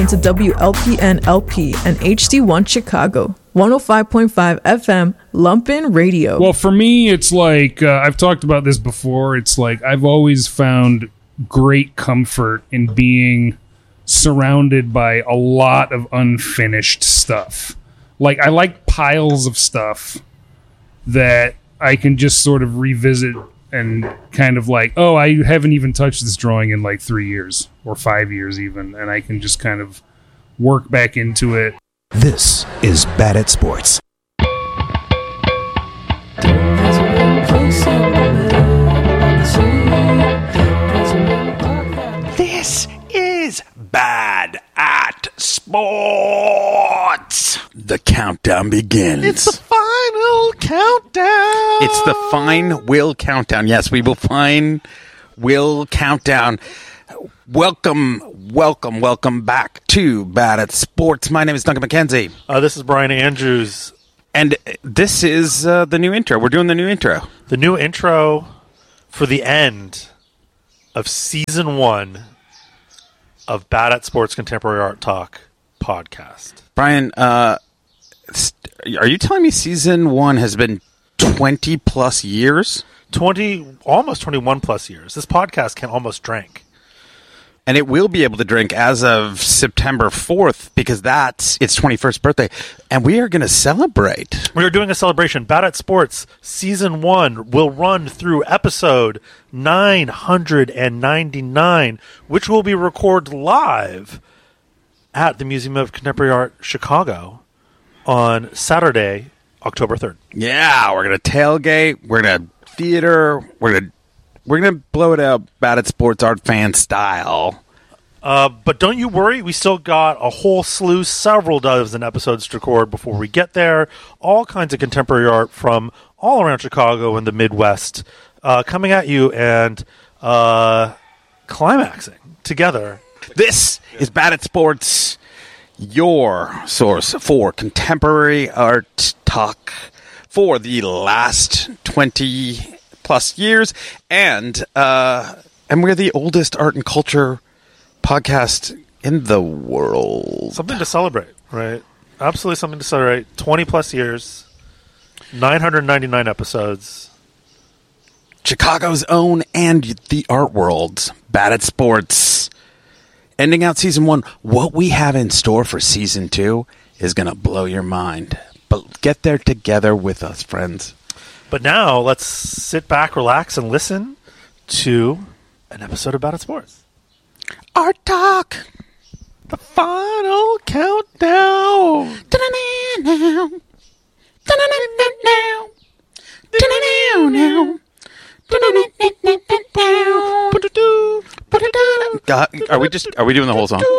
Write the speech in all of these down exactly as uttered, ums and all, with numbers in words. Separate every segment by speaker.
Speaker 1: To W L P N L P and H D one Chicago, one oh five point five F M, Lumpin' Radio.
Speaker 2: Well, for me, it's like, uh, I've talked about this before, it's like I've always found great comfort in being surrounded by a lot of unfinished stuff. Like, I like piles of stuff that I can just sort of revisit and kind of like, oh, I haven't even touched this drawing in like three years or five years even, and I can just kind of work back into it.
Speaker 3: This is Bad at Sports.
Speaker 4: This is Bad at Sports. The countdown begins.
Speaker 5: It's the final countdown.
Speaker 4: It's the fine will countdown. Yes, we will fine will countdown. Welcome, welcome, welcome back to Bad at Sports. My name is Duncan McKenzie.
Speaker 5: Uh, this is Brian Andrews.
Speaker 4: And this is uh, the new intro. We're doing the new intro.
Speaker 5: The new intro for the end of season one of Bad at Sports Contemporary Art Talk podcast.
Speaker 4: Brian, uh, are you telling me season one has been twenty plus years?
Speaker 5: twenty, almost twenty-one plus years. This podcast can almost drink.
Speaker 4: And it will be able to drink as of September fourth because that's its twenty-first birthday. And we are going to celebrate.
Speaker 5: We are doing a celebration. Bad at Sports Season one will run through episode nine hundred ninety-nine, which will be recorded live at the Museum of Contemporary Art, Chicago, on Saturday, October third.
Speaker 4: Yeah, we're going to tailgate. We're going to theater. We're going to We're going to blow it out Bad at Sports Art fan style.
Speaker 5: Uh, but don't you worry. We still got a whole slew, several dozen episodes to record before we get there. All kinds of contemporary art from all around Chicago and the Midwest uh, coming at you and uh, climaxing together.
Speaker 4: This is Bad at Sports, your source for contemporary art talk for the last twenty plus years, and uh, and we're the oldest art and culture podcast in the world.
Speaker 5: Something to celebrate, right? Absolutely something to celebrate. twenty plus years, nine hundred ninety-nine episodes.
Speaker 4: Chicago's own and the art world's Bad at Sports. Ending out season one. What we have in store for season two is going to blow your mind. But get there together with us, friends.
Speaker 5: But now, let's sit back, relax, and listen to an episode of Bad at Sports.
Speaker 4: Art Talk!
Speaker 5: The final countdown!
Speaker 4: God, are we just, are we doing the whole song?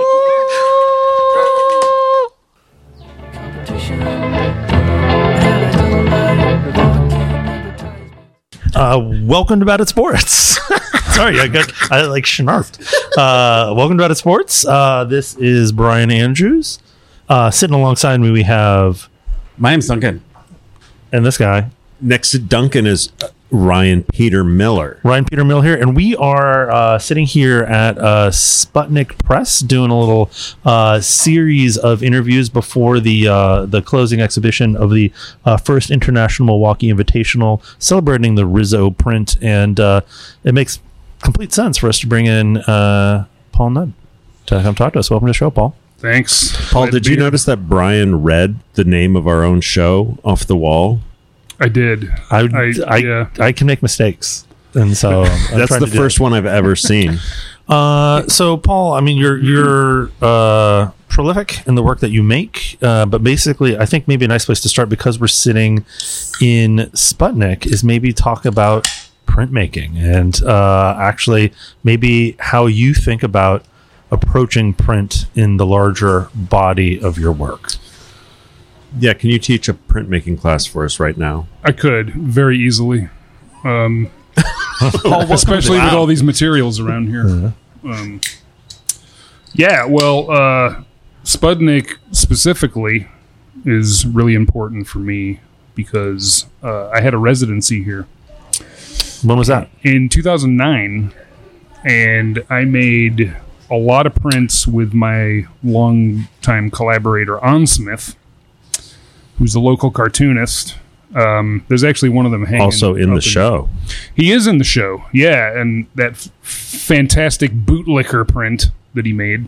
Speaker 5: Uh, welcome to Bad at Sports. Sorry, I got I like schnarfed. Uh, welcome to Bad at Sports. Uh, this is Brian Andrews. Uh, sitting alongside me, we have
Speaker 6: my name's Duncan,
Speaker 5: and this guy
Speaker 6: next to Duncan is Ryan Peter Miller.
Speaker 5: Ryan Peter Miller here, and we are uh, sitting here at uh, Sputnik Press doing a little uh, series of interviews before the uh, the closing exhibition of the uh, first International Milwaukee Invitational, celebrating the Rizzo print, and uh, it makes complete sense for us to bring in uh, Paul Nudd to come talk to us. Welcome to the show, Paul.
Speaker 2: Thanks.
Speaker 6: Paul, did you notice that Brian read the name of our own show off the wall?
Speaker 2: I did.
Speaker 5: I I, I,
Speaker 2: yeah.
Speaker 5: I can make mistakes, and so I'm
Speaker 6: that's the first one I've ever seen.
Speaker 5: Uh, so Paul, I mean, you're you're uh, prolific in the work that you make, uh, but basically, I think maybe a nice place to start, because we're sitting in Sputnik, is maybe talk about printmaking and uh, actually maybe how you think about approaching print in the larger body of your work.
Speaker 6: Yeah, can you teach a printmaking class for us right now?
Speaker 2: I could very easily, um, especially wow. with all these materials around here. Mm-hmm. Um, yeah, well, uh, Sputnik specifically is really important for me because uh, I had a residency here.
Speaker 5: When was that?
Speaker 2: In two thousand nine, and I made a lot of prints with my longtime collaborator, On Smith, who's a local cartoonist. Um, there's actually one of them hanging.
Speaker 6: Also in the show.
Speaker 2: He is in the show, yeah, and that f- fantastic bootlicker print that he made.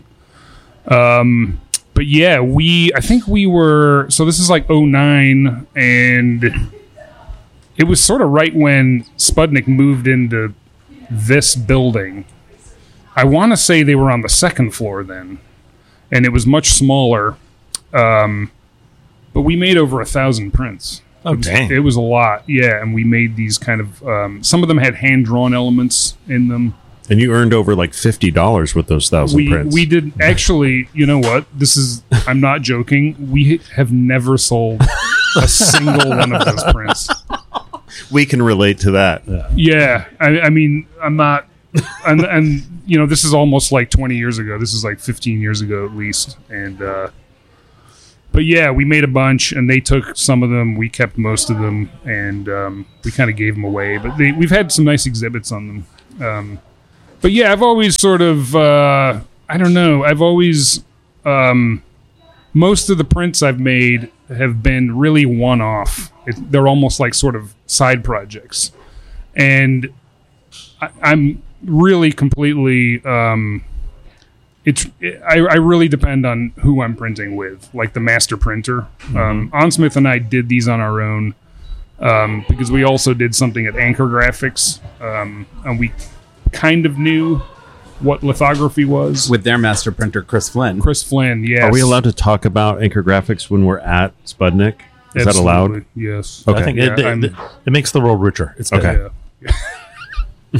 Speaker 2: Um, but yeah, we, I think we were, so this is like oh nine, and it was sort of right when Sputnik moved into this building. I want to say they were on the second floor then, and it was much smaller, um, but we made over a thousand prints.
Speaker 6: Oh,
Speaker 2: it was,
Speaker 6: dang.
Speaker 2: It was a lot, yeah, and we made these kind of, um, some of them had hand-drawn elements in them.
Speaker 6: And you earned over like fifty dollars with those thousand
Speaker 2: We
Speaker 6: prints.
Speaker 2: we did, actually, you know what, this is, I'm not joking, we have never sold a single one of those prints.
Speaker 6: We can relate to that.
Speaker 2: Yeah, I, I mean, I'm not, and, and, you know, this is almost like twenty years ago, this is like fifteen years ago at least, and, uh, but yeah, we made a bunch, and they took some of them. We kept most of them, and um, we kind of gave them away. But they, we've had some nice exhibits on them. Um, but yeah, I've always sort of, uh, I don't know, I've always, um, most of the prints I've made have been really one-off. It, they're almost like sort of side projects. And I, I'm really completely... Um, It's. It, I, I really depend on who I'm printing with, like the master printer.
Speaker 6: Mm-hmm.
Speaker 2: Um, Onsmith and I did these on our own um, because we also did something at Anchor Graphics, um, and we kind of knew what lithography was.
Speaker 7: With their master printer, Chris Flynn.
Speaker 2: Chris Flynn, yes.
Speaker 6: Are we allowed to talk about Anchor Graphics when we're at Sputnik? Is that allowed?
Speaker 2: Absolutely, yes.
Speaker 6: Okay.
Speaker 5: I think
Speaker 2: Yeah,
Speaker 5: it, it,
Speaker 2: I'm-
Speaker 5: it, it makes the world richer. It's good.
Speaker 6: Okay.
Speaker 2: Yeah.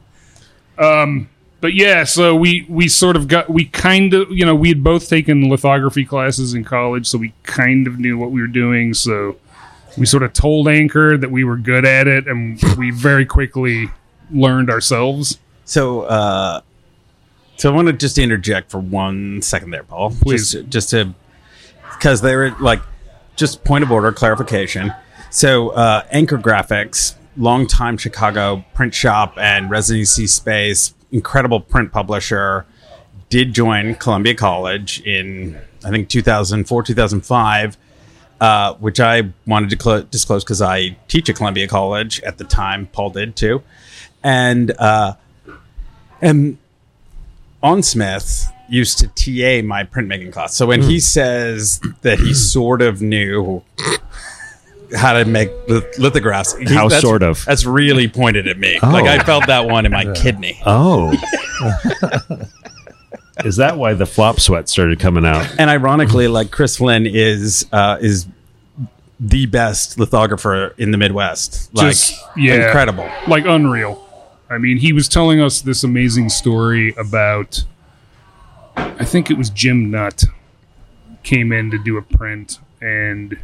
Speaker 2: um, but yeah, so we we sort of got we kind of you know we had both taken lithography classes in college, so we kind of knew what we were doing. So we sort of told Anchor that we were good at it, and we very quickly learned ourselves.
Speaker 7: So, uh, so I want to just interject for one second there, Paul.
Speaker 2: Please.
Speaker 7: Just, just to, because they were like, just point of order clarification. So, uh, Anchor Graphics, longtime Chicago print shop and residency space, incredible print publisher, did join Columbia College in, I think, two thousand four, two thousand five, uh, which I wanted to cl- disclose because I teach at Columbia College at the time. Paul did too. And, uh, and On Smith used to T A my printmaking class. So when he says that he sort of knew how to make lith- lithographs, he,
Speaker 6: How
Speaker 7: that's-
Speaker 6: sort of?
Speaker 7: That's really pointed at me.
Speaker 6: Oh.
Speaker 7: Like I felt that one in my kidney.
Speaker 6: Oh. Is that why the flop sweat started coming out?
Speaker 7: And ironically, like Chris Flynn is uh, is the best lithographer in the Midwest. Like
Speaker 2: Just- yeah.
Speaker 7: incredible.
Speaker 2: Like unreal. I mean, he was telling us this amazing story about, I think it was Jim Nutt came in to do a print, and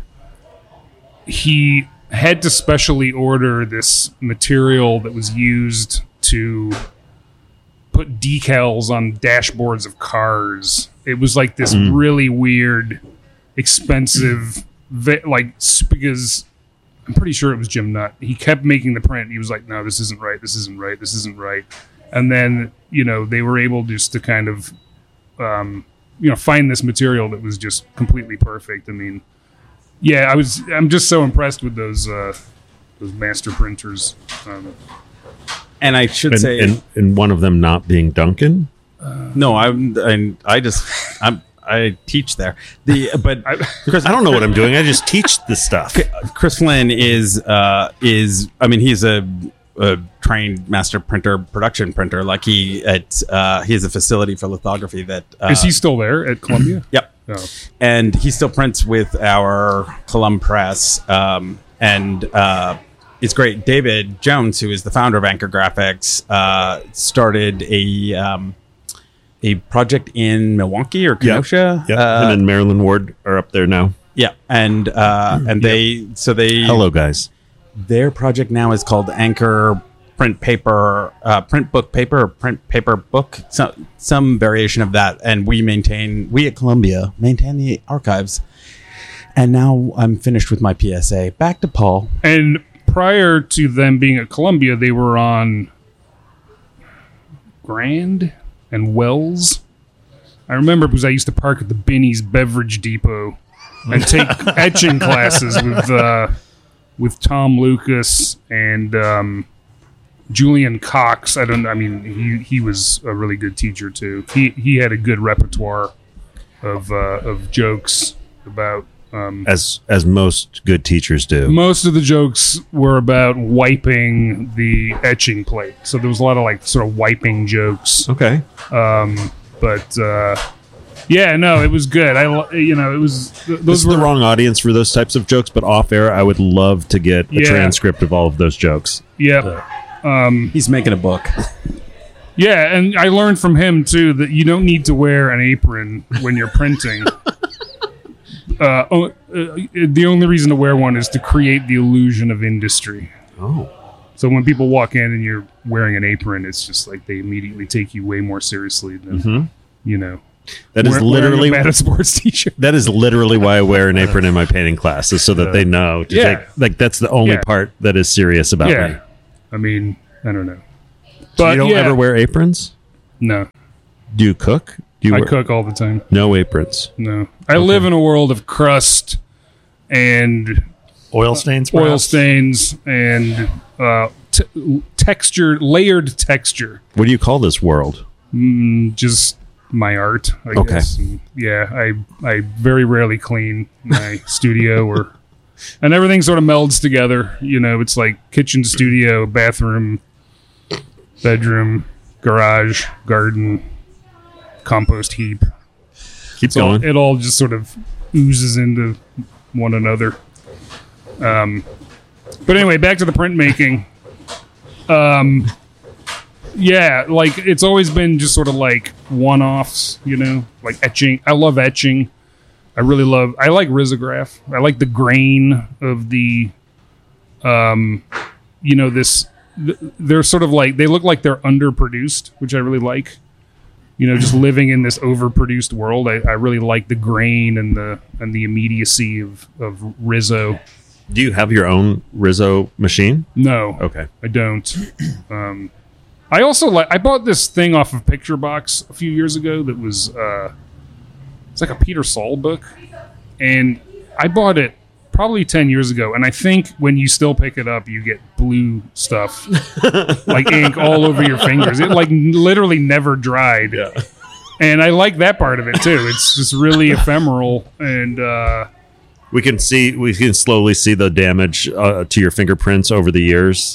Speaker 2: he had to specially order this material that was used to put decals on dashboards of cars. It was like this really weird, expensive, ve- like, s- because I'm pretty sure it was Jim Nutt. He kept making the print. He was like, no, this isn't right. This isn't right. This isn't right. And then, you know, they were able just to kind of, um, you know, find this material that was just completely perfect. I mean, yeah, I was, I'm just so impressed with those, uh, those master printers. Um,
Speaker 7: And I should
Speaker 6: And,
Speaker 7: say,
Speaker 6: and, and one of them not being Duncan?
Speaker 7: no, I'm, I, I just, I'm, I teach there. The but
Speaker 2: I,
Speaker 7: Chris,
Speaker 6: I don't know what I'm doing. I just teach the stuff.
Speaker 7: Chris Flynn is uh, is I mean he's a, a trained master printer, production printer. Like he at uh, he has a facility for lithography that uh,
Speaker 2: is he still there at Columbia?
Speaker 7: Yep.
Speaker 2: Oh.
Speaker 7: And he still prints with our Colum Press, um, and uh, it's great. David Jones, who is the founder of Anchor Graphics, uh, started a um, a project in Milwaukee or Kenosha.
Speaker 6: Yeah,
Speaker 7: Uh,
Speaker 6: him and Marilyn Ward are up there now.
Speaker 7: yeah, and uh, and they so they
Speaker 6: Hello, guys.
Speaker 7: their project now is called Anchor Print Paper, uh, Print Book Paper, or Print Paper Book, so, some variation of that. And we maintain, we at Columbia maintain the archives. And now I'm finished with my P S A. Back to Paul.
Speaker 2: And prior to them being at Columbia, they were on Grand and Wells. I remember because I used to park at the Binny's Beverage Depot and take etching classes with uh, with Tom Lucas and um, Julian Cox. I don't. I mean, he he was a really good teacher too. He he had a good repertoire of uh, of jokes about. Um,
Speaker 6: as as most good teachers do.
Speaker 2: Most of the jokes were about wiping the etching plate, so there was a lot of like sort of wiping jokes.
Speaker 6: Okay.
Speaker 2: Um, but uh, yeah, no, it was good. I lo- you know it was th- those
Speaker 6: This is
Speaker 2: were
Speaker 6: the wrong audience for those types of jokes, but off air, I would love to get a
Speaker 2: Yeah.
Speaker 6: transcript of all of those jokes.
Speaker 2: Yep. Um,
Speaker 7: He's making a book.
Speaker 2: yeah, and I learned from him too that you don't need to wear an apron when you're printing. Uh, oh, uh, the only reason to wear one is to create the illusion of industry.
Speaker 6: Oh.
Speaker 2: So when people walk in and you're wearing an apron, it's just like they immediately take you way more seriously than
Speaker 6: Mhm.
Speaker 2: you know.
Speaker 6: That is
Speaker 2: wear-
Speaker 6: literally
Speaker 2: wearing a Bad Sports t-shirt.
Speaker 6: that is literally why I wear an apron in my painting class, is so that they know to
Speaker 2: Yeah.
Speaker 6: take, like that's the only
Speaker 2: Yeah.
Speaker 6: part that is serious about
Speaker 2: Yeah,
Speaker 6: me.
Speaker 2: I mean, I don't know,
Speaker 6: So
Speaker 2: but
Speaker 6: you don't
Speaker 2: yeah,
Speaker 6: ever wear aprons?
Speaker 2: no.
Speaker 6: Do you cook? Do you
Speaker 2: I
Speaker 6: wear-
Speaker 2: cook all the time.
Speaker 6: No aprons.
Speaker 2: No, I live in a world of crust and
Speaker 5: Oil stains.
Speaker 2: oil
Speaker 5: perhaps?
Speaker 2: stains and uh, t- texture, layered texture.
Speaker 6: What do you call this world?
Speaker 2: Mm, just my art, I
Speaker 6: Okay.
Speaker 2: guess. And yeah, I I very rarely clean my studio or, and everything sort of melds together. You know, it's like kitchen, studio, bathroom, bedroom, garage, garden, compost heap.
Speaker 6: Keep
Speaker 2: It's all,
Speaker 6: going.
Speaker 2: it all just sort of oozes into one another. Um, but anyway, back to the printmaking. Um, yeah, like it's always been just sort of like one-offs, you know, like etching. I love etching. I really love. I like risograph. I like the grain of the, um, you know, this. Th- they're sort of like they look like they're underproduced, which I really like. You know, just living in this overproduced world, I, I really like the grain and the and the immediacy of of Rizzo.
Speaker 6: Do you have your own Rizzo machine?
Speaker 2: No,
Speaker 6: Okay.
Speaker 2: I don't. Um, I also like. I bought this thing off of Picture Box a few years ago that was. Uh, it's like a Peter Saul book, and I bought it probably ten years ago. And I think when you still pick it up, you get blue stuff, like ink all over your fingers. It like literally never dried.
Speaker 6: Yeah.
Speaker 2: And I like that part of it too. It's just really ephemeral and. Uh,
Speaker 6: We can see, we can slowly see the damage uh, to your fingerprints over the years.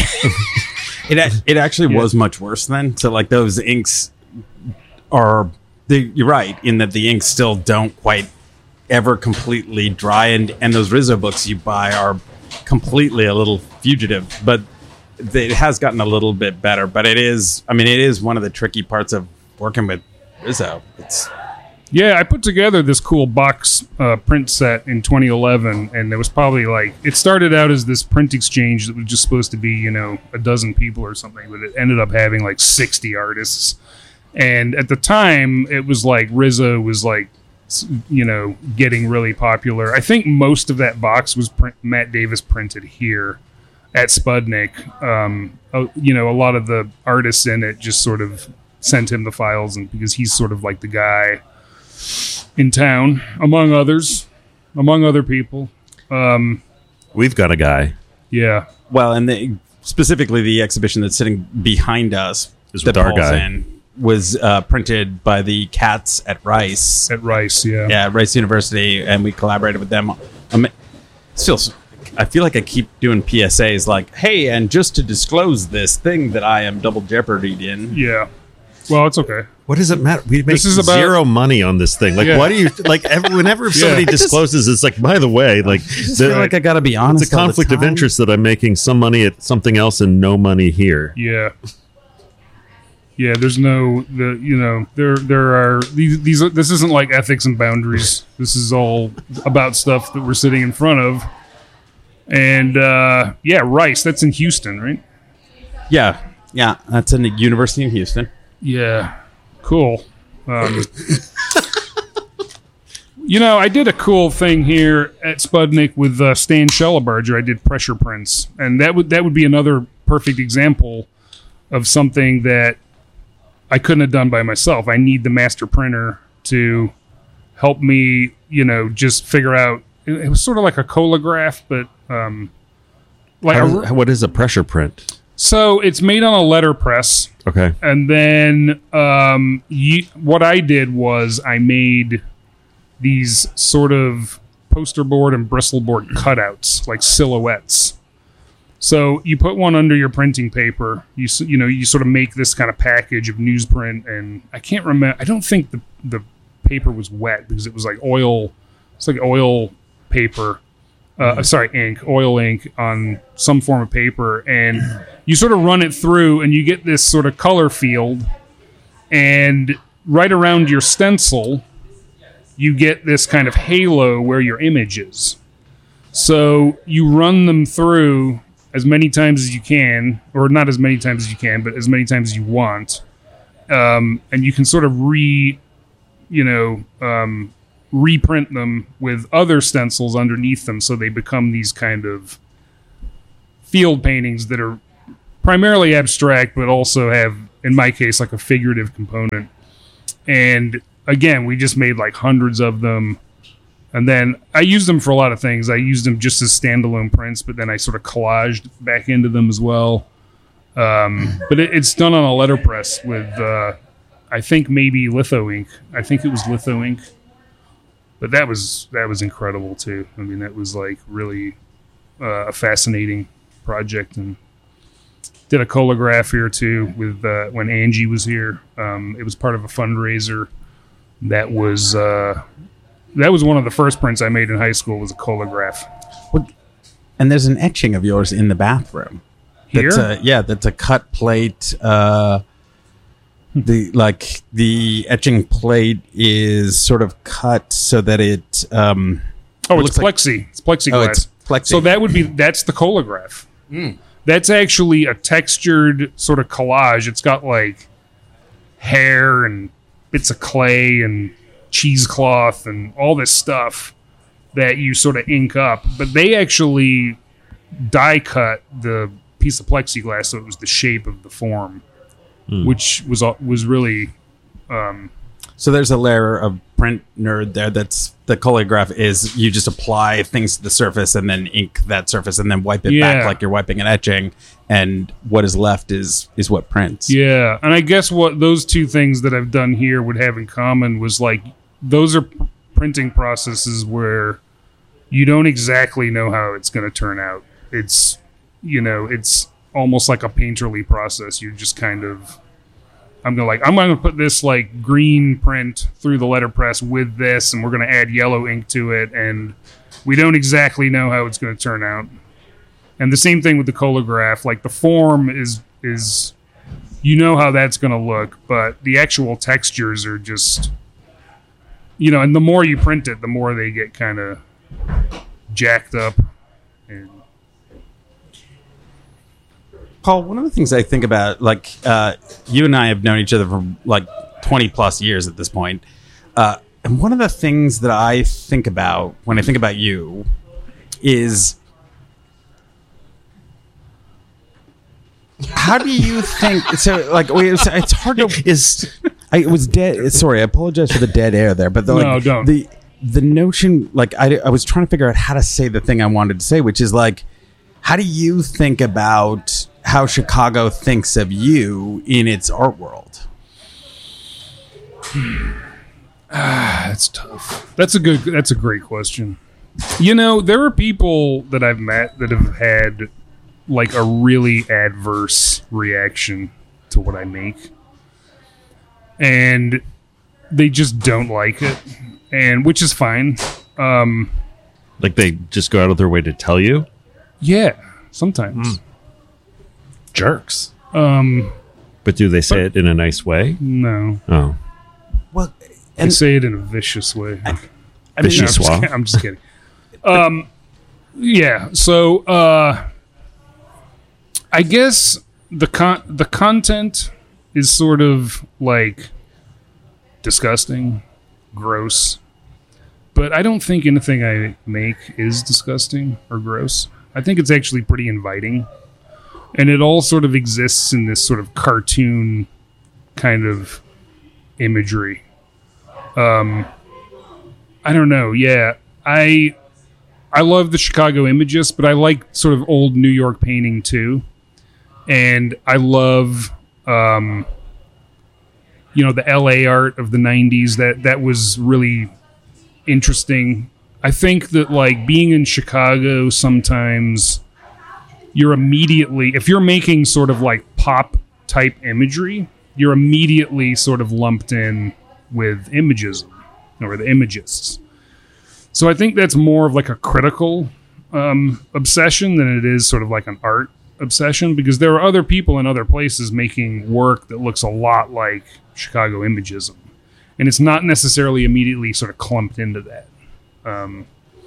Speaker 7: It a- it actually
Speaker 2: Yeah.
Speaker 7: was much worse then. So like those inks are they, you're right in that the inks still don't quite ever completely dry, and and those Rizzo books you buy are completely a little fugitive, but it has gotten a little bit better. But it is, I mean, it is one of the tricky parts of working with Rizzo. It's
Speaker 2: Yeah, I put together this cool box uh, print set in twenty eleven, and there was probably like it started out as this print exchange that was just supposed to be, you know, a dozen people or something, but it ended up having like sixty artists. And at the time, it was like Rizzo was like, s- you know, getting really popular. I think most of that box was print- Matt Davis printed here at Spudnik. Um, uh, you know, a lot of the artists in it just sort of sent him the files, and because he's sort of like the guy in town, among others, among other people. Um,
Speaker 6: We've got a guy.
Speaker 2: yeah,
Speaker 7: well, and the, specifically the exhibition that's sitting behind us
Speaker 6: Is
Speaker 7: that
Speaker 6: with our
Speaker 7: Paul's
Speaker 6: guy.
Speaker 7: in was uh, printed by the Cats at Rice.
Speaker 2: at Rice. Yeah,
Speaker 7: Yeah, at Rice University, and we collaborated with them. Um, still, I feel like I keep doing P S As like, "Hey, and just to disclose this thing that I am double jeopardied in."
Speaker 2: yeah. Well, it's okay.
Speaker 6: What does it matter? We make
Speaker 2: This is about-
Speaker 6: zero money on this thing. Like,
Speaker 2: Yeah.
Speaker 6: why do you like? Every, whenever somebody
Speaker 7: I just-
Speaker 6: discloses, it's like, by the way, like,
Speaker 7: I just
Speaker 6: the-
Speaker 7: feel like I gotta be honest.
Speaker 6: it's a
Speaker 7: all the
Speaker 6: conflict of
Speaker 7: time.
Speaker 6: interest that I'm making some money at something else and no money here.
Speaker 2: Yeah, yeah. There's no the you know there there are these these. are- This isn't like ethics and boundaries. This is all about stuff that we're sitting in front of. And uh, yeah, Rice. That's in Houston, right?
Speaker 7: Yeah, yeah, that's in the University in Houston.
Speaker 2: Yeah, cool. Um, you know, I did a cool thing here at Spudnik with uh, Stan Schellebarger. I did pressure prints, and that would that would be another perfect example of something that I couldn't have done by myself. I need the master printer to help me, you know, just figure out. It, it was sort of like a colograph, but um, like
Speaker 6: How-
Speaker 2: a,
Speaker 6: what is a pressure print?
Speaker 2: so it's made on a letterpress.
Speaker 6: Okay.
Speaker 2: And then um, you, what I did was I made these sort of poster board and bristle board cutouts, like silhouettes. So you put one under your printing paper. You s- you know you sort of make this kind of package of newsprint, and I can't remember. I don't think the the paper was wet because it was like oil. It's like oil paper. Uh, sorry, ink, oil ink on some form of paper, and you sort of run it through, and you get this sort of color field, and right around your stencil, you get this kind of halo where your image is. So you run them through as many times as you can, or not as many times as you can, but as many times as you want, um, and you can sort of re, you know, um, reprint them with other stencils underneath them, so they become these kind of field paintings that are primarily abstract, but also have, in my case, like a figurative component. And again, we just made like hundreds of them. And then I used them for a lot of things. I used them just as standalone prints, but then I sort of collaged back into them as well. Um, but it, it's done on a letterpress with, uh, I think maybe litho ink. I think it was litho ink. But that was that was incredible too. I mean, that was like really uh, a fascinating project, and did a colograph here too with uh, when Angie was here. Um, it was part of a fundraiser. That was uh, that was one of the first prints I made in high school. Was a colograph.
Speaker 7: And there's an etching of yours in the bathroom. That's
Speaker 2: Here?
Speaker 7: a, yeah, that's a cut plate. Uh, the like the etching plate is sort of cut so that it. Um,
Speaker 2: Oh,
Speaker 7: it
Speaker 2: it's
Speaker 7: looks like-
Speaker 2: plexi. It's plexiglass.
Speaker 7: Oh, it's plexi.
Speaker 2: So that would be that's the colograph. That's actually a textured sort of collage. It's got like hair and bits of clay and cheesecloth and all this stuff that you sort of ink up. But they actually die cut the piece of plexiglass so it was the shape of the form, which was was really. Um,
Speaker 7: So there's a layer of print nerd there. That's the colograph is you just apply things to the surface and then ink that surface and then wipe it
Speaker 2: Yeah.
Speaker 7: back like you're wiping an etching, and what is left is is what prints.
Speaker 2: Yeah, and I guess what those two things that I've done here would have in common was like those are p- printing processes where you don't exactly know how it's going to turn out. It's you know, it's almost like a painterly process. You just kind of I'm gonna like I'm gonna put this like green print through the letterpress with this, and we're gonna add yellow ink to it, and we don't exactly know how it's gonna turn out. And the same thing with the colograph. Like the form is is you know how that's gonna look, but the actual textures are just you know, and the more you print it, the more they get kind of jacked up. And
Speaker 7: Paul, one of the things I think about, like uh, you and I have known each other for like twenty plus years at this point, uh, and one of the things that I think about when I think about you is how do you think? So, like, wait, it's, it's hard to.
Speaker 5: Is
Speaker 7: I it was dead. Sorry, I apologize for the dead air there, but the, like,
Speaker 2: No, don't.
Speaker 7: the the notion, like, I I was trying to figure out how to say the thing I wanted to say, which is like, how do you think about how Chicago thinks of you in its art world?
Speaker 2: That's tough. That's a good. That's a great question. You know, there are people that I've met that have had like a really adverse reaction to what I make, and they just don't like it, and which is fine. Um,
Speaker 6: Like they just go out of their way to tell you?
Speaker 2: yeah, sometimes.
Speaker 5: jerks.
Speaker 2: Um,
Speaker 6: But do they say it in a nice way?
Speaker 2: no,
Speaker 6: Oh.
Speaker 7: Well,
Speaker 2: they
Speaker 7: and
Speaker 2: say it in a vicious way.
Speaker 7: I mean,
Speaker 2: No, I'm, just
Speaker 6: Vichyssoise.
Speaker 2: kidding. I'm just kidding. Um, yeah. So, uh, I guess the con- the content is sort of like disgusting, gross, but I don't think anything I make is disgusting or gross. I think it's actually pretty inviting, and it all sort of exists in this sort of cartoon kind of imagery. Um, I don't know. Yeah, I I love the Chicago Imagists, but I like sort of old New York painting too, and I love um, you know, the L A art of the nineties. That that was really interesting. I think that like being in Chicago, sometimes you're immediately, if you're making sort of like pop type imagery, you're immediately sort of lumped in with imagism or the imagists. So I think that's more of like a critical um, obsession than it is sort of like an art obsession, because there are other people in other places making work that looks a lot like Chicago imagism, and it's not necessarily immediately sort of clumped into that. Um,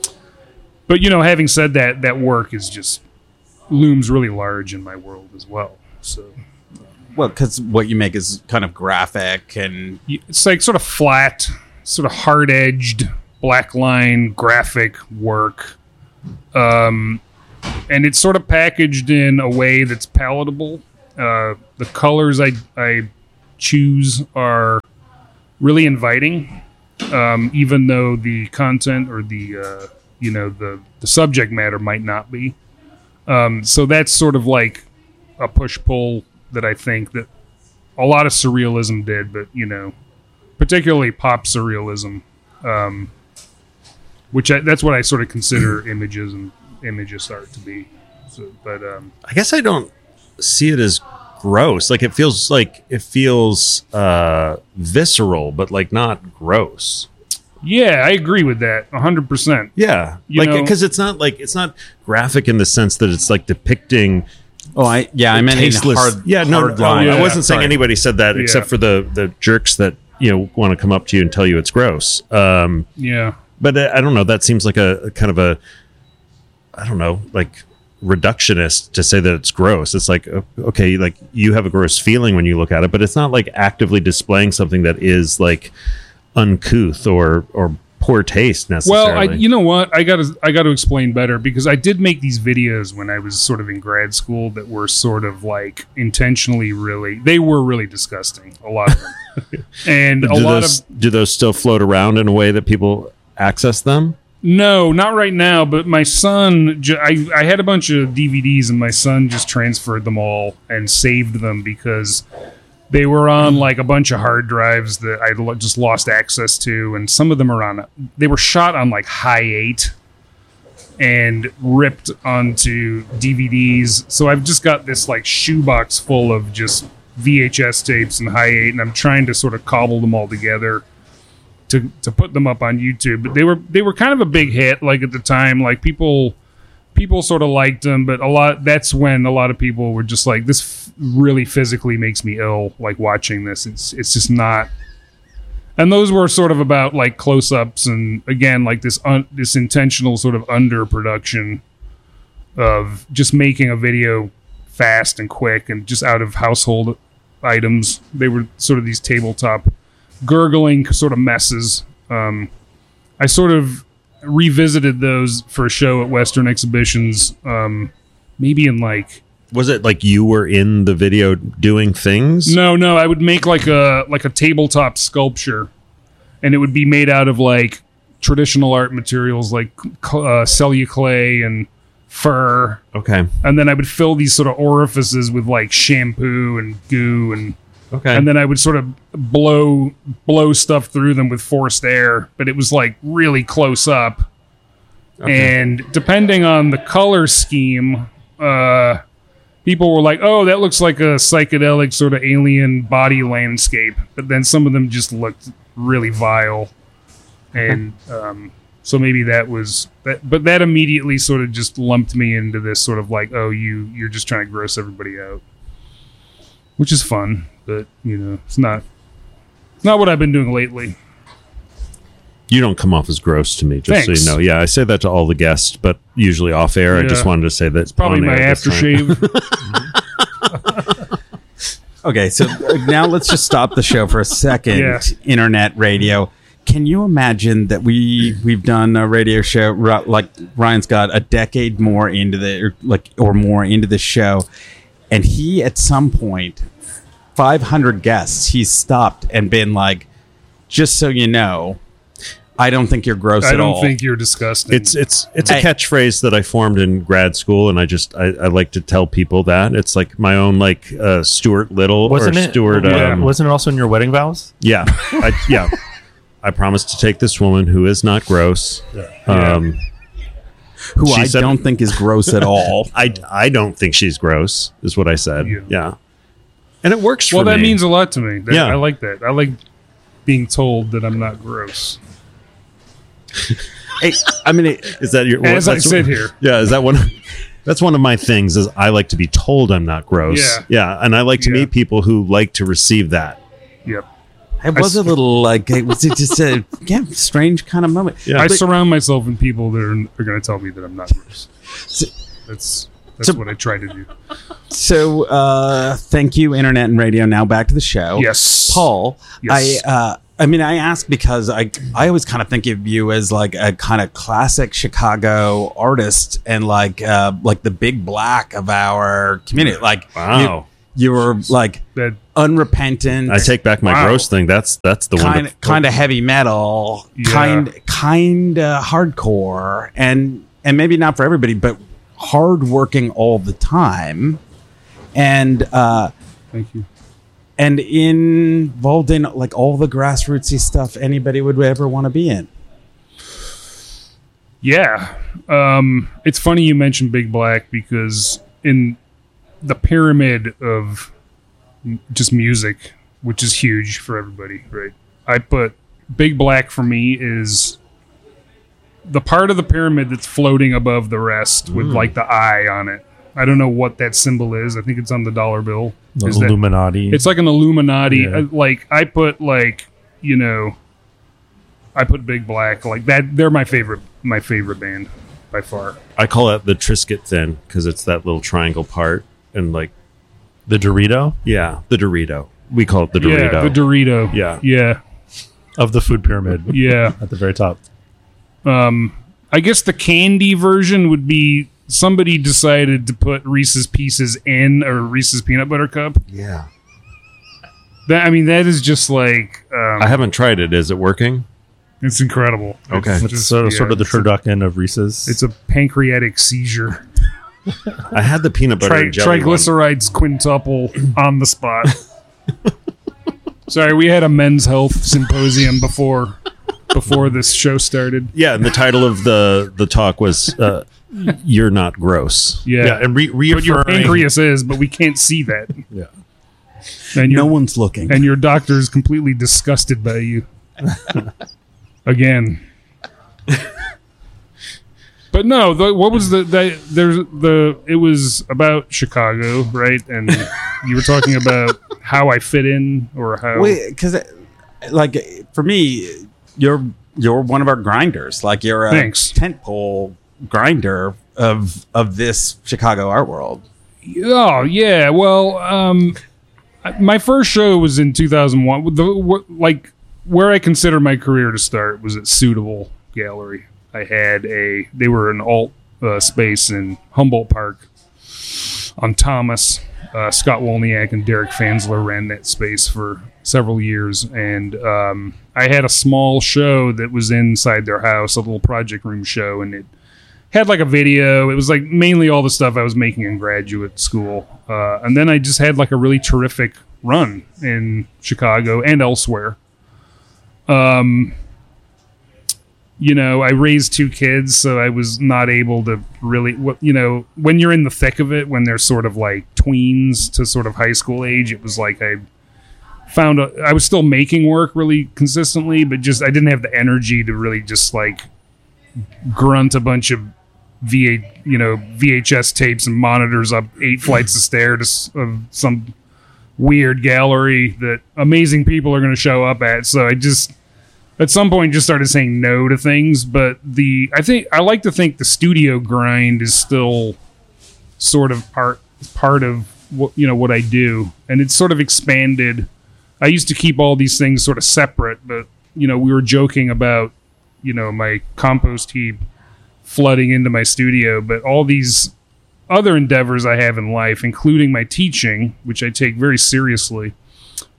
Speaker 2: but you know, having said that, that work is just looms really large in my world as well. So,
Speaker 7: well, because what you make is kind of graphic, and
Speaker 2: it's like sort of flat, sort of hard-edged, black line graphic work, um, and it's sort of packaged in a way that's palatable. Uh, the colors I I choose are really inviting, um, even though the content or the uh, you know the the subject matter might not be. Um, so that's sort of like a push-pull that I think that a lot of surrealism did, but you know, particularly pop surrealism, um, which I, that's what I sort of consider images and imagist art to be. So, but um,
Speaker 6: I guess I don't see it as gross. Like it feels like it feels uh, visceral, but like not gross.
Speaker 2: Yeah, I agree with that one hundred percent.
Speaker 6: Yeah,
Speaker 2: You
Speaker 6: like
Speaker 2: know-
Speaker 6: because it's not like it's not graphic in the sense that it's like depicting.
Speaker 7: oh, I yeah, I meant in
Speaker 6: tasteless.
Speaker 7: hard,
Speaker 6: yeah, no,
Speaker 7: hard
Speaker 6: no,
Speaker 7: line.
Speaker 6: I
Speaker 2: Yeah.
Speaker 6: wasn't saying
Speaker 7: Sorry.
Speaker 6: anybody said that except
Speaker 2: Yeah.
Speaker 6: for the the jerks that you know want to come up to you and tell you it's gross. Um,
Speaker 2: Yeah,
Speaker 6: but uh, I don't know. That seems like a, a kind of a, I don't know, like reductionist to say that it's gross. It's like, o- okay, like you have a gross feeling when you look at it, but it's not like actively displaying something that is like uncouth or or poor taste necessarily.
Speaker 2: well, I, you know what? I got to I got to explain better, because I did make these videos when I was sort of in grad school that were sort of like intentionally really, they were really disgusting, a lot of them, and
Speaker 6: do
Speaker 2: a lot
Speaker 6: those,
Speaker 2: of
Speaker 6: do those still float around in a way that people access them?
Speaker 2: no, not right now. But my son, ju- I I had a bunch of D V Ds, and my son just transferred them all and saved them because they were on like a bunch of hard drives that I lo- just lost access to, and some of them are on. They were shot on like high eight and ripped onto D V Ds. So I've just got this like shoebox full of just V H S tapes and high eight, and I'm trying to sort of cobble them all together to to put them up on YouTube. But they were they were kind of a big hit, like at the time. Like people people sort of liked them, but a lot that's when a lot of people were just like, this f- really physically makes me ill, like watching this. It's it's just not. And those were sort of about like close-ups and again like this un, this intentional sort of underproduction of just making a video fast and quick and just out of household items. They were sort of these tabletop gurgling sort of messes. Um, I sort of revisited those for a show at Western Exhibitions, um, maybe in like
Speaker 6: Was it like you were in the video doing things?
Speaker 2: no, no. I would make like a like a tabletop sculpture, and it would be made out of like traditional art materials like uh, celluclay and fur,
Speaker 6: Okay.
Speaker 2: and then I would fill these sort of orifices with like shampoo and goo and.
Speaker 6: Okay.
Speaker 2: And then I would sort of blow blow stuff through them with forced air, but it was like really close up. And depending on the color scheme, uh, people were like, "Oh, that looks like a psychedelic sort of alien body landscape." But then some of them just looked really vile, and um, so maybe that was that. But that immediately sort of just lumped me into this sort of like, "Oh, you you're just trying to gross everybody out," which is fun. But you know, it's not it's not what I've been doing lately.
Speaker 6: You don't come off as gross to me, just
Speaker 2: Thanks.
Speaker 6: so you know. Yeah, I say that to all the guests, but usually off air. I
Speaker 2: Yeah.
Speaker 6: just wanted to say that it's
Speaker 2: Probably my aftershave.
Speaker 7: Okay, so now let's just stop the show for a second.
Speaker 2: Yeah.
Speaker 7: Internet radio. Can you imagine that we we've done a radio show ri- like Ryan's got a decade more into the or like or more into the show, and he at some point five hundred guests, he's stopped and been like, just so you know, I don't think you're gross
Speaker 2: I
Speaker 7: at all.
Speaker 2: don't think you're disgusting.
Speaker 6: It's it's it's a
Speaker 7: Hey.
Speaker 6: catchphrase that I formed in grad school, and I just I, I like to tell people that it's like my own like uh, Stuart Little
Speaker 5: Wasn't
Speaker 6: or
Speaker 5: it?
Speaker 6: Stuart.
Speaker 2: Yeah.
Speaker 6: Um,
Speaker 5: Wasn't it also in your wedding vows?
Speaker 6: yeah, I, yeah. I promised to take this woman who is not gross. Um,
Speaker 7: Who
Speaker 6: She
Speaker 7: I
Speaker 6: said-
Speaker 7: don't think is gross at all.
Speaker 6: I I don't think she's gross. Is what I said.
Speaker 2: Yeah.
Speaker 6: Yeah, and it works for
Speaker 2: well, that
Speaker 6: me.
Speaker 2: means a lot to me. That,
Speaker 6: Yeah.
Speaker 2: I like that. I like being told that I'm not gross.
Speaker 7: Hey, I mean, it,
Speaker 6: Is that your?
Speaker 2: As I
Speaker 6: that's
Speaker 2: sit
Speaker 6: what-
Speaker 2: here.
Speaker 6: Yeah, is that one? That's one of my things. Is I like to be told I'm not gross.
Speaker 2: Yeah.
Speaker 6: yeah, and I like to
Speaker 2: Yeah.
Speaker 6: meet people who like to receive that.
Speaker 2: Yep.
Speaker 7: it was
Speaker 2: I
Speaker 7: a
Speaker 2: s-
Speaker 7: little like it was just a yeah, strange kind of moment.
Speaker 6: Yeah.
Speaker 2: I
Speaker 7: But-
Speaker 2: surround myself with people that are, are going to tell me that I'm not gross. That's that's
Speaker 7: so-
Speaker 2: what I try to do.
Speaker 7: So, uh, thank you, internet and radio. Now back to the show.
Speaker 2: Yes.
Speaker 7: Paul.
Speaker 2: Yes.
Speaker 7: I, uh, I mean, I ask because I, I always kind of think of you as like a kind of classic Chicago artist and like, uh, like the big black of our community. Like,
Speaker 6: Wow.
Speaker 7: you, you were like
Speaker 2: That
Speaker 7: unrepentant.
Speaker 6: I take back my
Speaker 2: Wow.
Speaker 6: gross thing. That's that's the one.
Speaker 7: kind
Speaker 6: that-
Speaker 7: kind of heavy metal,
Speaker 2: Yeah.
Speaker 7: kind kind of hardcore, and and maybe not for everybody, but hardworking all the time, and uh,
Speaker 2: thank you.
Speaker 7: and involved in like all the grassrootsy stuff anybody would ever want to be in.
Speaker 2: Yeah. Um, it's funny you mentioned Big Black because in the pyramid of m- just music, which is huge for everybody, right? I put Big Black for me is the part of the pyramid that's floating above the rest with like the eye on it. I don't know what that symbol is. I think it's on the dollar bill.
Speaker 5: The
Speaker 2: Is that-
Speaker 5: Illuminati.
Speaker 2: it's like an Illuminati.
Speaker 5: Yeah.
Speaker 2: Uh, Like I put like you know, I put Big Black like that. They're my favorite. My favorite band by far.
Speaker 6: I call it the Triscuit thin because it's that little triangle part and like
Speaker 5: the Dorito
Speaker 6: yeah, the Dorito. We call it the Dorito.
Speaker 2: Yeah, the Dorito.
Speaker 6: Yeah.
Speaker 2: yeah,
Speaker 5: of the food pyramid.
Speaker 2: yeah.
Speaker 5: At the very top.
Speaker 2: I guess the candy version would be somebody decided to put Reese's Pieces in a Reese's Peanut Butter Cup.
Speaker 6: yeah.
Speaker 2: That I mean, that is just like um,
Speaker 6: I haven't tried it. Is it working?
Speaker 2: it's incredible.
Speaker 6: Okay.
Speaker 2: It's
Speaker 5: It's
Speaker 2: just-
Speaker 5: sort of,
Speaker 2: yeah,
Speaker 5: sort of the
Speaker 2: it's a-
Speaker 5: turducken of Reese's.
Speaker 2: It's a pancreatic seizure.
Speaker 6: I had the peanut butter
Speaker 2: Tri-
Speaker 6: and jelly one.
Speaker 2: triglycerides quintuple on the spot. Sorry, we had a men's health symposium before before this show started.
Speaker 6: Yeah, and the title of the the talk was uh, "You're Not Gross."
Speaker 2: Yeah,
Speaker 5: yeah, and re-
Speaker 2: but your
Speaker 5: reaffirming.
Speaker 2: pancreas is, but we can't see that.
Speaker 5: Yeah.
Speaker 2: And your,
Speaker 7: No one's looking.
Speaker 2: and your doctor is completely disgusted by you. Again. But no, the, what was the, the there's the it was about Chicago, right? And you were talking about how I fit in or how
Speaker 7: Wait, because like for me, you're you're one of our grinders. Like you're a
Speaker 2: Thanks.
Speaker 7: tentpole grinder of of this Chicago art world.
Speaker 2: Oh yeah, well, um, my first show was in two thousand one. The wh- like where I consider my career to start was at Suitable Gallery. I had a they were an alt uh, space in Humboldt Park on Thomas. Uh, Scott Wolniak and Derek Fansler ran that space for several years, and um, I had a small show that was inside their house, a little project room show, and it had like a video. It was like mainly all the stuff I was making in graduate school. Uh, and then I just had like a really terrific run in Chicago and elsewhere. Um, you know, I raised two kids, so I was not able to really, what you know, when you're in the thick of it, when they're sort of like tweens to sort of high school age, it was like I found a, I was still making work really consistently, but just I didn't have the energy to really just like grunt a bunch of V A, you know, V H S tapes and monitors up eight flights of stairs of some weird gallery that amazing people are going to show up at. So I just, at some point, just started saying no to things. But the, I think, I like to think the studio grind is still sort of part part of what you know what I do, and it's sort of expanded. I used to keep all these things sort of separate, but you know, we were joking about you know my compost heap flooding into my studio, but all these other endeavors I have in life, including my teaching, which I take very seriously,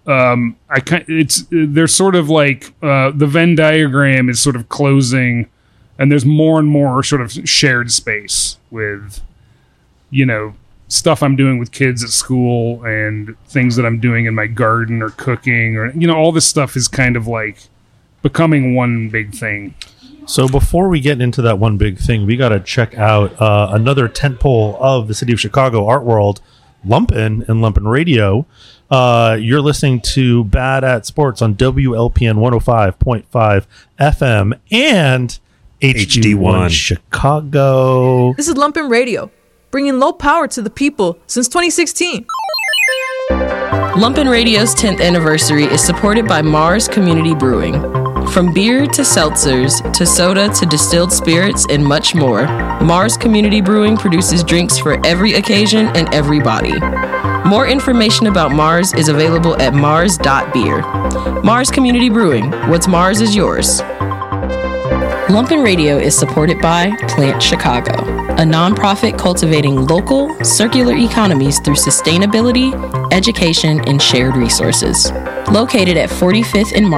Speaker 2: um, I kind it's they're sort of like uh, the Venn diagram is sort of closing, and there's more and more sort of shared space with, you know, stuff I'm doing with kids at school and things that I'm doing in my garden or cooking, or, you know, all this stuff is kind of like becoming one big thing.
Speaker 5: So before we get into that one big thing, we got to check out uh, another tentpole of the City of Chicago art world, Lumpin' and Lumpin' Radio. Uh, you're listening to Bad at Sports on W L P N one oh five point five F M and H D one Chicago.
Speaker 1: This is Lumpin' Radio, bringing low power to the people since twenty sixteen.
Speaker 8: Lumpin' Radio's tenth anniversary is supported by Mars Community Brewing. From beer to seltzers to soda to distilled spirits and much more, Mars Community Brewing produces drinks for every occasion and every body. More information about Mars is available at mars dot beer. Mars Community Brewing. What's Mars is yours. Lumpin' Radio is supported by Plant Chicago, a nonprofit cultivating local, circular economies through sustainability, education, and shared resources. Located at forty-fifth and Market